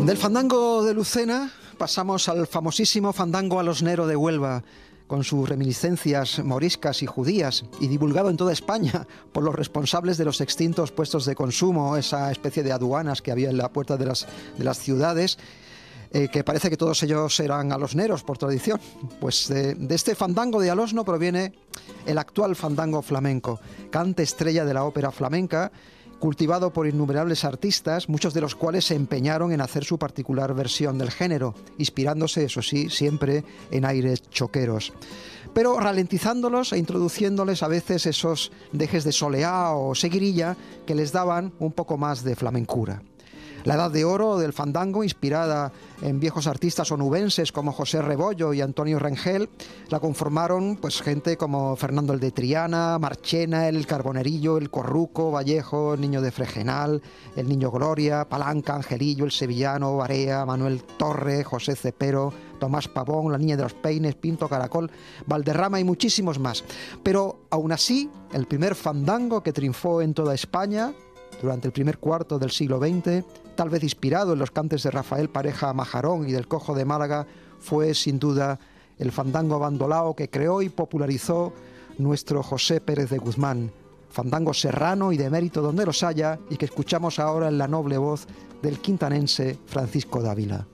Del fandango de Lucena pasamos al famosísimo fandango alosnero de Huelva, con sus reminiscencias moriscas y judías, y divulgado en toda España por los responsables de los extintos puestos de consumo, esa especie de aduanas que había en la puerta de las ciudades, que parece que todos ellos eran alosneros por tradición. Pues de este fandango de Alosno proviene el actual fandango flamenco, cante estrella de la ópera flamenca, cultivado por innumerables artistas, muchos de los cuales se empeñaron en hacer su particular versión del género, inspirándose, eso sí, siempre en aires choqueros, pero ralentizándolos e introduciéndoles a veces esos dejes de soleá o seguirilla que les daban un poco más de flamencura. La edad de oro del fandango, inspirada en viejos artistas onubenses como José Rebollo y Antonio Rengel, la conformaron pues gente como Fernando el de Triana, Marchena, el Carbonerillo, el Corruco, Vallejo, el Niño de Fregenal, el Niño Gloria, Palanca, Angelillo, el Sevillano, Barea, Manuel Torre, José Cepero, Tomás Pavón, la Niña de los Peines, Pinto Caracol, Valderrama y muchísimos más. Pero aún así, el primer fandango que triunfó en toda España durante el primer cuarto del siglo XX, tal vez inspirado en los cantes de Rafael Pareja Majarón y del Cojo de Málaga, fue sin duda el fandango bandolao que creó y popularizó nuestro José Pérez de Guzmán, fandango serrano y de mérito donde los haya, y que escuchamos ahora en la noble voz del quintanense Francisco Dávila.